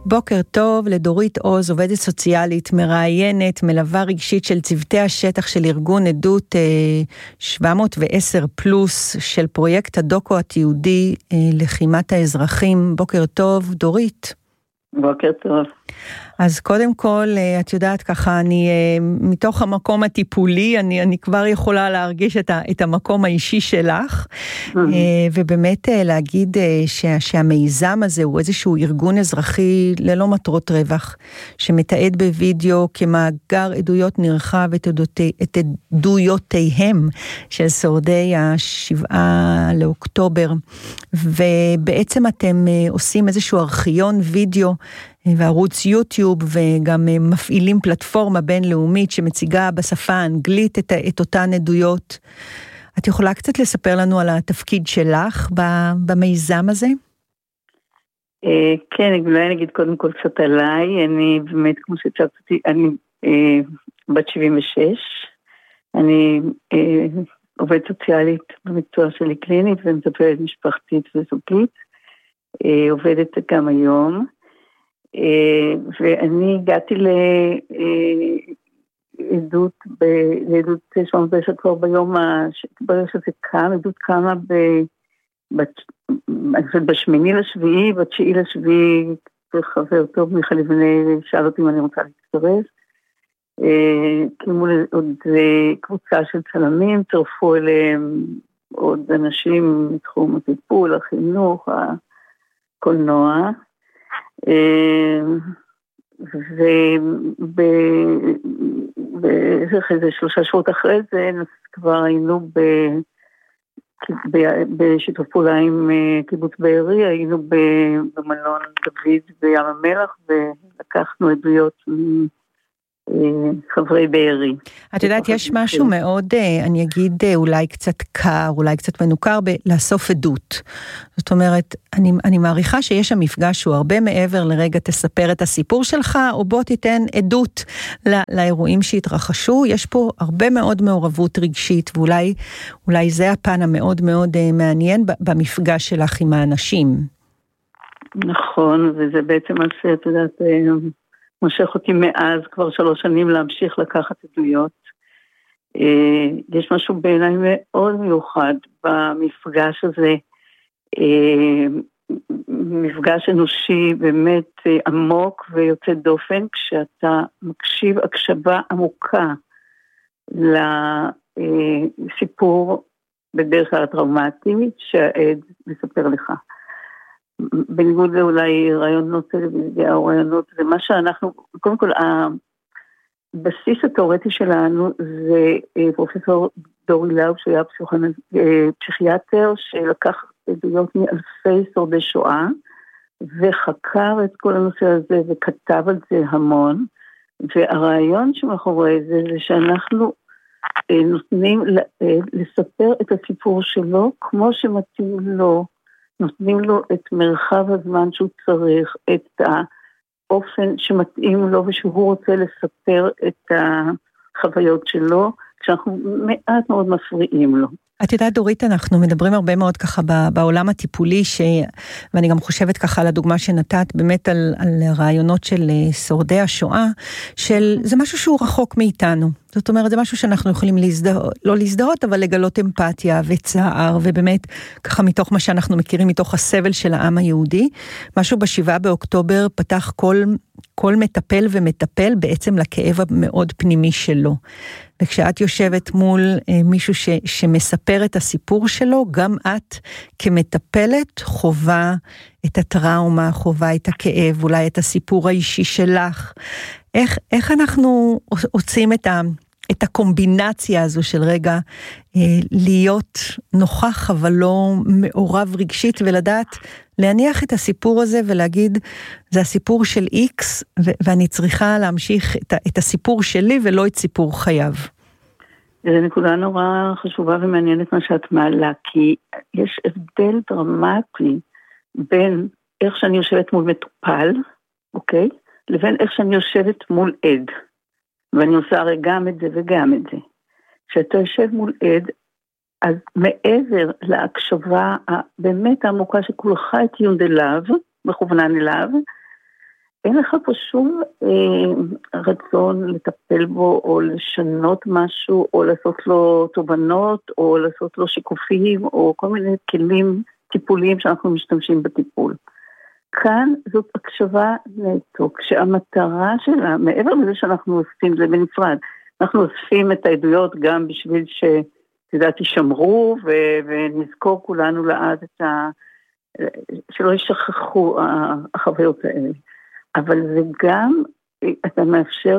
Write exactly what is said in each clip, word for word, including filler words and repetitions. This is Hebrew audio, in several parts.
בוקר טוב לדורית עוז, עובדת סוציאלית, מראיינת, מלווה רגשית של צוותי השטח של ארגון עדות שבע מאות ועשר פלוס של פרויקט הדוקו התיעודי לחימת האזרחים. בוקר טוב, דורית. בוקר טוב. אז קודם כל, את יודעת ככה, אני מתוך המקום הטיפולי, אני, אני כבר יכולה להרגיש את, ה, את המקום האישי שלך, ובאמת להגיד שה, שהמיזם הזה הוא איזשהו ארגון אזרחי ללא מטרות רווח, שמתעד בווידאו כמאגר עדויות נרחב את, עדותי, את עדויותיהם של שורדי השבעה לאוקטובר, ובעצם אתם עושים איזשהו ארכיון וידאו, וערוץ יוטיוב, וגם מפעילים פלטפורמה בינלאומית שמציגה בשפה האנגלית את, את אותן עדויות. את יכולה קצת לספר לנו על התפקיד שלך במיזם הזה? כן, אולי נגיד קודם כל קצת עליי. אני באמת, כמו שהצגתי, אני בת שבעים ושש. אני עובדת סוציאלית במקצוע שלי קלינית, ומטפלת משפחתית וזוגית. עובדת גם היום. ואני הגעתי לעדות, לעדות שמונה בעשר כבר ביום, ברגע שזה קם, עדות קמה בשמיני לשביעי, בתשיעי לשביעי, חבר טוב מיכל לבני שאל אותי אם אני רוצה להצטרף, קיימו עוד קבוצה של צלמים, צרפו אליהם עוד אנשים מתחום הטיפול, החינוך, הקולנוע, ואחרי זה שלושה שבועות אחרי זה כבר היינו בשיתוף פעולה עם קיבוץ בארי, היינו במלון דוד בים המלח ולקחנו עדויות חברי בארי. את יודעת, יש משהו מאוד, אני אגיד אולי קצת קר, אולי קצת מנוכר לאסוף עדות. זאת אומרת, אני, אני מעריכה שיש המפגש שהוא הרבה מעבר לרגע תספר את הסיפור שלך, או בוא תיתן עדות לא, לאירועים שהתרחשו. יש פה הרבה מאוד מעורבות רגשית, ואולי אולי זה הפן המאוד מאוד מעניין במפגש שלך עם האנשים. נכון, וזה בעצם מה שאת יודעת, מושך אותי מאז כבר שלוש שנים להמשיך לקחת עדויות. יש משהו בעיניי מאוד מיוחד במפגש הזה, מפגש אנושי באמת עמוק ויוצא דופן, כשאתה מקשיב הקשבה עמוקה לסיפור בדרך כלל הטראומטי שהעד מספר לך. בניגוד לאולי רעיונות טלוויזיה או רעיונות, זה מה שאנחנו, קודם כל, הבסיס התיאורטי שלנו זה פרופסור דורי לאוב, שהיה פסיכיאטר, שלקח עדויות מאלפי שורדי שואה, וחקר את כל הנושא הזה, וכתב על זה המון, והרעיון שמאחורי זה, זה שאנחנו נותנים לספר את הסיפור שלו, כמו שמתאים לו, נותנים לו את מרחב הזמן שהוא צריך, את האופן שמתאים לו ושהוא רוצה לספר את החוויות שלו, כשאנחנו מעט מאוד מפריעים לו. את יודעת, דורית, אנחנו מדברים הרבה מאוד ככה בעולם הטיפולי, ש... ואני גם חושבת ככה על הדוגמה שנתת, באמת על, על רעיונות של שורדי השואה, של זה משהו שהוא רחוק מאיתנו. זאת אומרת, זה משהו שאנחנו יכולים להזדהות, לא להזדהות, אבל לגלות אמפתיה וצער, ובאמת ככה מתוך מה שאנחנו מכירים, מתוך הסבל של העם היהודי, משהו בשבעה באוקטובר פתח כל, כל מטפל ומטפל בעצם לכאב המאוד פנימי שלו. וכשאת יושבת מול אה, מישהו ש, שמספר את הסיפור שלו, גם את כמטפלת חובה את הטראומה, חובה את הכאב, אולי את הסיפור האישי שלך. איך, איך אנחנו עושים את, ה, את הקומבינציה הזו של רגע אה, להיות נוכח אבל לא מעורב רגשית, ולדעת להניח את הסיפור הזה ולהגיד, זה הסיפור של איקס, ו- ואני צריכה להמשיך את, ה- את הסיפור שלי ולא את סיפור חייו. זו נקודה נורא חשובה ומעניינת מה שאת מעלה, כי יש הבדל דרמטי בין איך שאני יושבת מול מטופל, אוקיי? לבין איך שאני יושבת מול עד. ואני עושה הרי גם את זה וגם את זה. כשאתה יושב מול עד, אז מעבר להקשבה באמת העמוקה שכולך את יונד אליו, מכוונן אליו, אין לך פה שום אה, רצון לטפל בו, או לשנות משהו, או לעשות לו תובנות, או לעשות לו שיקופים, או כל מיני כלים טיפוליים שאנחנו משתמשים בטיפול. כאן זאת הקשבה נטו, כשהמטרה שלה, מעבר לזה שאנחנו אוספים, זה בנפרד, אנחנו אוספים את העדויות גם בשביל ש... תדעת, ישמרו ו- ונזכור כולנו לעד את ה... שלא ישכחו החוויות האלה. אבל זה גם, אתה מאפשר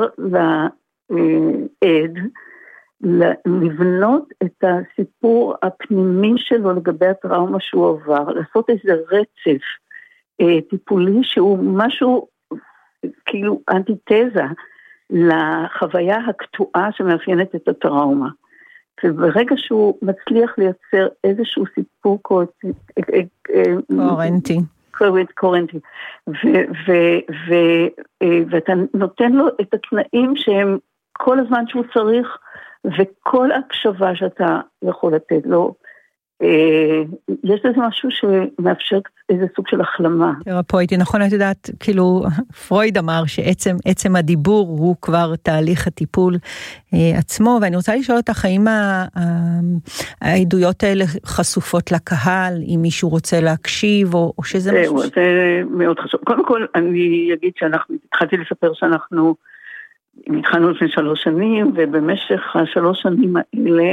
לעד לבנות את הסיפור הפנימי שלו לגבי הטראומה שהוא עבר, לעשות איזה רצף טיפולי שהוא משהו כאילו אנטיתזה לחוויה הקטועה שמאפיינת את הטראומה. וברגע שהוא מצליח לייצר איזשהו סיפור קוהרנטי, קוהרנטי, ואתה נותן לו את התנאים שהם כל הזמן שהוא צריך, וכל הקשבה שאתה יכול לתת לו, יש לזה משהו שמאפשר איזה סוג של החלמה. תרפויטי, נכון, את יודעת, כאילו, פרויד אמר שעצם עצם הדיבור הוא כבר תהליך הטיפול אה, עצמו, ואני רוצה לשאול אותך, האם העדויות האלה חשופות לקהל, אם מישהו רוצה להקשיב, או, או שזה משהו... זה, זה מאוד חשוב. קודם כל, אני אגיד שאנחנו, התחלתי לספר שאנחנו התחלנו לפני שלוש שנים, ובמשך השלוש שנים האלה,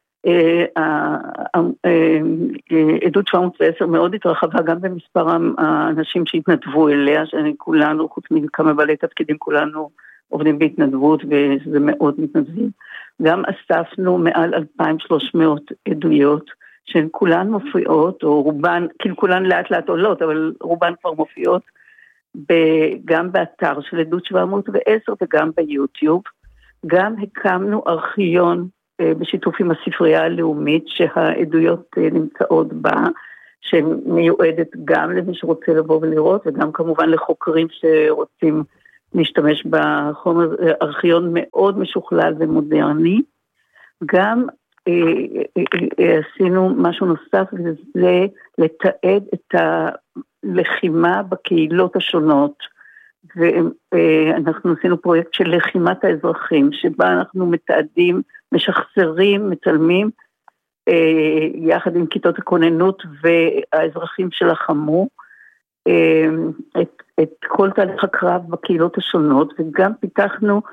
עדות שבע מאות ועשר מאוד התרחבה גם במספר האנשים שהתנדבו אליה, שכולנו, חוץ מכמה בעלי תפקידים, כולנו עובדים בהתנדבות, וזה מאוד מתנדבים. גם אספנו מעל אלפיים ושלוש מאות עדויות, שהן כולן מופיעות, או רובן, כאילו כולן לאט לאט עולות, אבל רובן כבר מופיעות, גם באתר של עדות שבע מאות ועשר וגם ביוטיוב. גם הקמנו ארכיון בשיתוף עם הספרייה הלאומית שהעדויות נמצאות בה, שמיועדת גם למי שרוצה לבוא ולראות, וגם כמובן לחוקרים שרוצים להשתמש בחומר, ארכיון מאוד משוכלל ומודרני. גם אה, אה, אה, עשינו משהו נוסף, וזה לתעד את הלחימה בקהילות השונות, ואנחנו עשינו פרויקט של לחימת האזרחים, שבה אנחנו מתעדים, משחזרים, מצלמים, יחד עם כיתות הכוננות והאזרחים שלחמו, את, את כל תהליך הקרב בקהילות השונות, וגם פיתחנו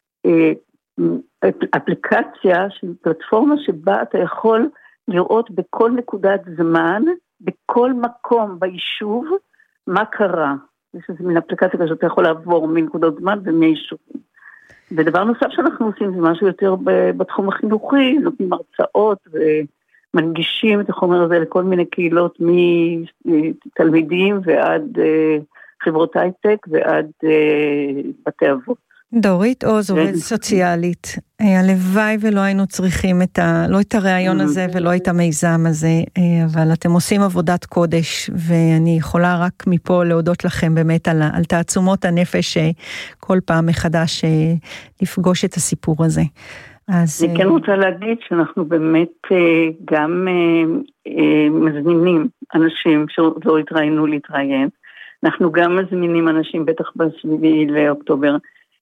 אפליקציה של פלטפורמה שבה אתה יכול לראות בכל נקודת זמן, בכל מקום ביישוב, מה קרה. יש איזו מין אפליקציה כזאת, אתה יכול לעבור מנקודות זמן ומיישובים. ודבר נוסף שאנחנו עושים זה משהו יותר בתחום החינוכי, נותנים הרצאות ומנגישים את החומר הזה לכל מיני קהילות, מתלמידים ועד חברות הייטק ועד בתי אבות. דורית עוז, עובדת סוציאלית, הלוואי ולא היינו צריכים את ה, לא את הרעיון הזה ולא את המיזם הזה, אבל אתם עושים עבודת קודש, ואני יכולה רק מפה להודות לכם באמת על, על תעצומות הנפש כל פעם מחדש לפגוש את הסיפור הזה. אז... אני כן רוצה להגיד שאנחנו באמת גם מזמינים אנשים שלא התראינו להתראיין, אנחנו גם מזמינים אנשים בטח בשביעי לאוקטובר,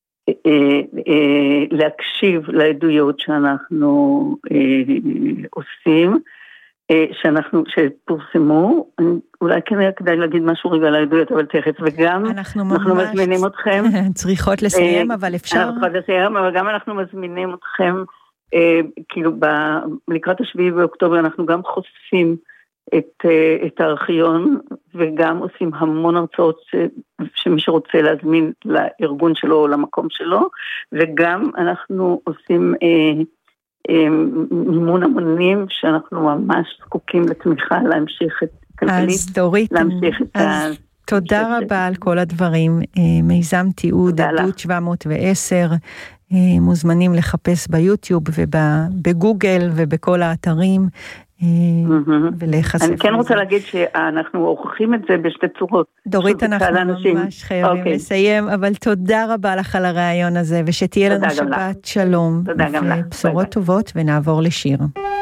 להקשיב לעדויות שאנחנו עושים, שאנחנו, שפורסמו, אולי כן כדאי להגיד משהו רגע על העדויות, אבל תכף, וגם אנחנו מזמינים אתכם, צריכות לסיים, אבל אפשר, אנחנו צריכות לסיים, אבל גם אנחנו מזמינים אתכם, כאילו לקראת השביעי באוקטובר, אנחנו גם חושפים את, את הארכיון, וגם עושים המון הרצאות ש, שמי שרוצה להזמין לארגון שלו או למקום שלו, וגם אנחנו עושים אה, אה, מימון המונים, שאנחנו ממש זקוקים לתמיכה להמשיך את כלכלית. אז דורית, להמשיך את אז ה... תודה רבה על כל הדברים. מיזם תיעוד עדות שבע מאות ועשר, מוזמנים לחפש ביוטיוב ובגוגל ובכל האתרים, ולהיחשף. אני כן רוצה להגיד שאנחנו עורכים את זה בשתי צורות. דורית, אנחנו ממש חייבים לסיים, אבל תודה רבה לך על הרעיון הזה, ושתהיה לנו שבת שלום, ובשורות טובות, ונעבור לשיר.